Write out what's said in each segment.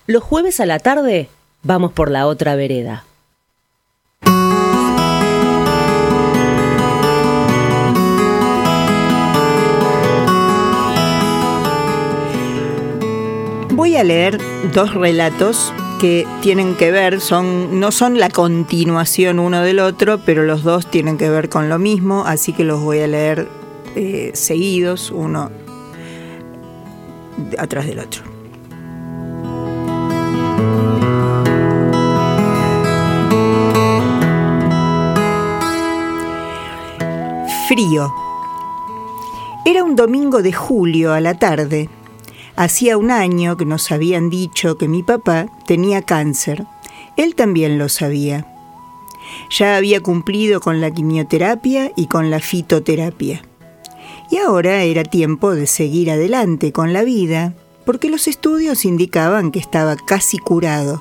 Los jueves a la tarde vamos por la otra vereda. Voy a leer dos relatos que tienen que ver, no son la continuación uno del otro, pero los dos tienen que ver con lo mismo, así que los voy a leer seguidos, uno atrás del otro. Frío. Era un domingo de julio a la tarde. Hacía un año que nos habían dicho que mi papá tenía cáncer. Él también lo sabía. Ya había cumplido con la quimioterapia y con la fitoterapia. Y ahora era tiempo de seguir adelante con la vida, porque los estudios indicaban que estaba casi curado.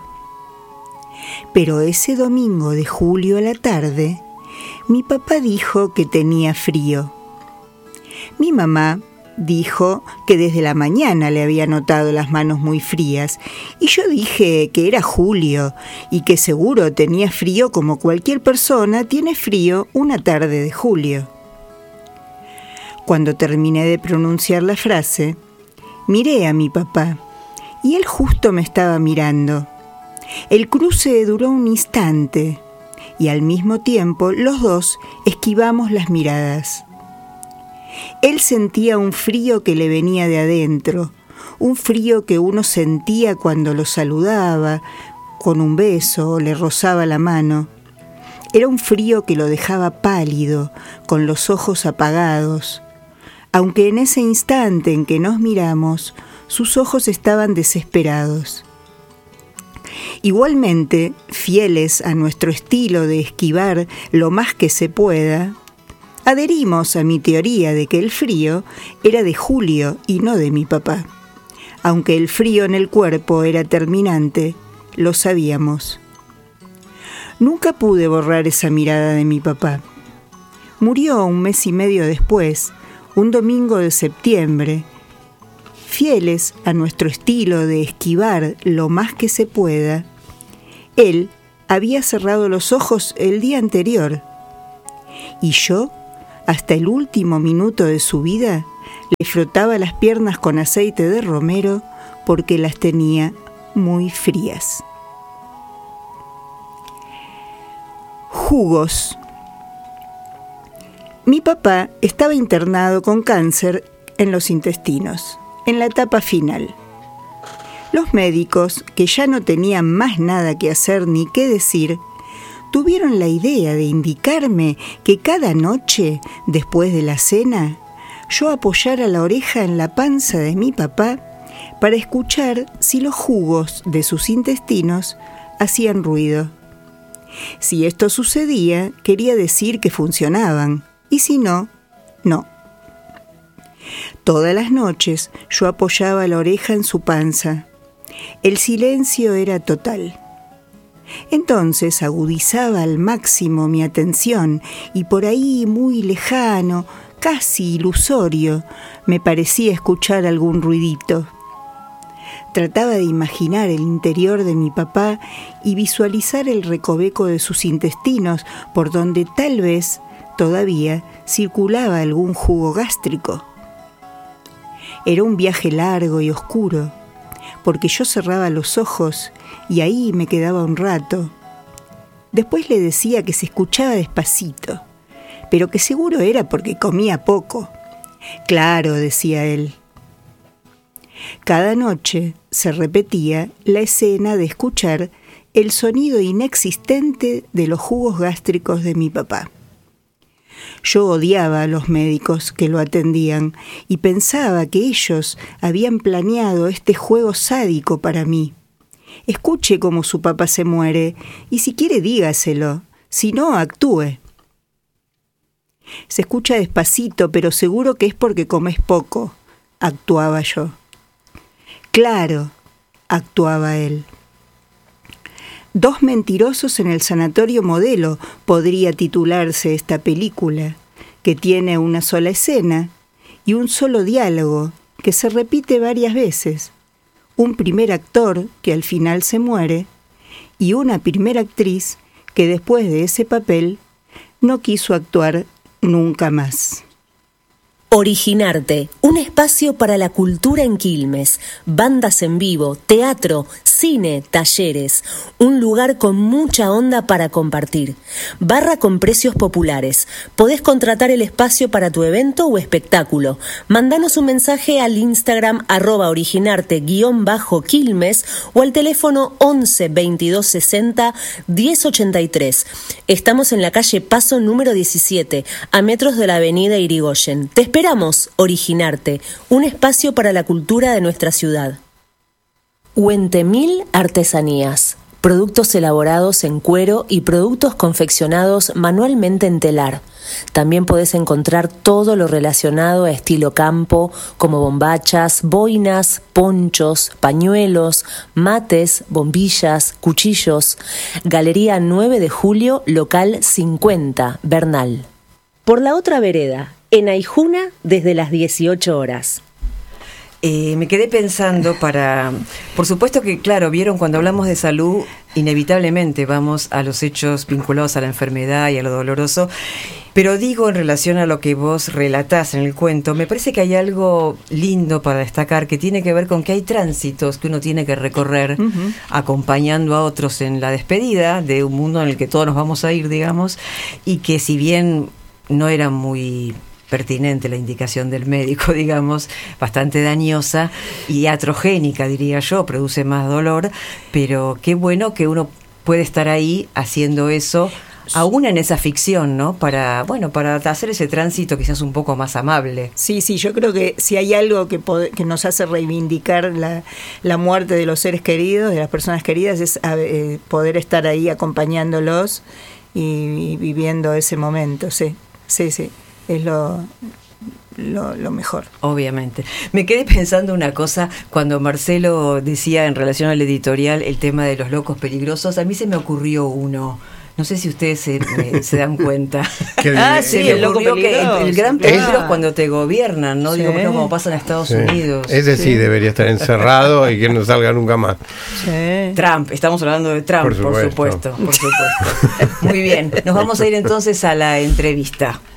Pero ese domingo de julio a la tarde, mi papá dijo que tenía frío. Mi mamá dijo que desde la mañana le había notado las manos muy frías y yo dije que era julio y que seguro tenía frío como cualquier persona tiene frío una tarde de julio. Cuando terminé de pronunciar la frase, miré a mi papá y él justo me estaba mirando. El cruce duró un instante y al mismo tiempo los dos esquivamos las miradas. Él sentía un frío que le venía de adentro, un frío que uno sentía cuando lo saludaba, con un beso o le rozaba la mano. Era un frío que lo dejaba pálido, con los ojos apagados. Aunque en ese instante en que nos miramos, sus ojos estaban desesperados. Igualmente, fieles a nuestro estilo de esquivar lo más que se pueda, adherimos a mi teoría de que el frío era de Julio y no de mi papá. Aunque el frío en el cuerpo era terminante, lo sabíamos. Nunca pude borrar esa mirada de mi papá. Murió un mes y medio después, un domingo de septiembre. Fieles a nuestro estilo de esquivar lo más que se pueda, él había cerrado los ojos el día anterior. Y yo, hasta el último minuto de su vida, le frotaba las piernas con aceite de romero porque las tenía muy frías. Jugos. Mi papá estaba internado con cáncer en los intestinos, en la etapa final. Los médicos, que ya no tenían más nada que hacer ni qué decir, tuvieron la idea de indicarme que cada noche, después de la cena, yo apoyara la oreja en la panza de mi papá para escuchar si los jugos de sus intestinos hacían ruido. Si esto sucedía, quería decir que funcionaban, y si no, no. Todas las noches yo apoyaba la oreja en su panza. El silencio era total. Entonces agudizaba al máximo mi atención y por ahí, muy lejano, casi ilusorio, me parecía escuchar algún ruidito. Trataba de imaginar el interior de mi papá y visualizar el recoveco de sus intestinos por donde tal vez todavía circulaba algún jugo gástrico. Era un viaje largo y oscuro, porque yo cerraba los ojos y ahí me quedaba un rato. Después le decía que se escuchaba despacito, pero que seguro era porque comía poco. Claro, decía él. Cada noche se repetía la escena de escuchar el sonido inexistente de los jugos gástricos de mi papá. Yo odiaba a los médicos que lo atendían y pensaba que ellos habían planeado este juego sádico para mí. Escuche cómo su papá se muere y si quiere dígaselo, si no, actúe. Se escucha despacito, pero seguro que es porque comes poco, actuaba yo. Claro, actuaba él. 2 mentirosos en el sanatorio Modelo podría titularse esta película, que tiene una sola escena y un solo diálogo que se repite varias veces. un primer actor que al final se muere y una primera actriz que después de ese papel no quiso actuar nunca más. Originarte, un espacio para la cultura en Quilmes, bandas en vivo, teatro, cine, talleres, un lugar con mucha onda para compartir. Barra con precios populares. Podés contratar el espacio para tu evento o espectáculo. Mandanos un mensaje al Instagram @originarte_Quilmes o al teléfono 11 22 60 10 83. Estamos en la calle Paso número 17, a metros de la avenida Irigoyen. Te esperamos, Originarte, un espacio para la cultura de nuestra ciudad. Huentemil Artesanías, productos elaborados en cuero y productos confeccionados manualmente en telar. También podés encontrar todo lo relacionado a estilo campo, como bombachas, boinas, ponchos, pañuelos, mates, bombillas, cuchillos. Galería 9 de Julio, local 50, Bernal. Por la otra vereda, en Aijuna, desde las 18 horas. Me quedé pensando por supuesto que, claro, vieron, cuando hablamos de salud, inevitablemente vamos a los hechos vinculados a la enfermedad y a lo doloroso, pero digo, en relación a lo que vos relatás en el cuento, me parece que hay algo lindo para destacar, que tiene que ver con que hay tránsitos que uno tiene que recorrer acompañando a otros en la despedida de un mundo en el que todos nos vamos a ir, digamos, y que si bien no era muy pertinente la indicación del médico, digamos, bastante dañosa y iatrogénica, diría yo, produce más dolor, pero qué bueno que uno puede estar ahí haciendo eso, aún en esa ficción, ¿no? Para hacer ese tránsito quizás un poco más amable. Sí, yo creo que si hay algo que nos hace reivindicar la muerte de los seres queridos, de las personas queridas, es poder estar ahí acompañándolos y viviendo ese momento, sí. Es lo mejor. Obviamente. Me quedé pensando una cosa, cuando Marcelo decía en relación al editorial el tema de los locos peligrosos, a mí se me ocurrió uno. No sé si ustedes se dan cuenta. Sí, el loco peligroso. El gran peligro es cuando te gobiernan, ¿no? Sí. Digo, como pasa en Estados Unidos. Ese sí debería estar encerrado y que no salga nunca más. Sí. Trump, estamos hablando de Trump, por supuesto. Muy bien, nos vamos a ir entonces a la entrevista.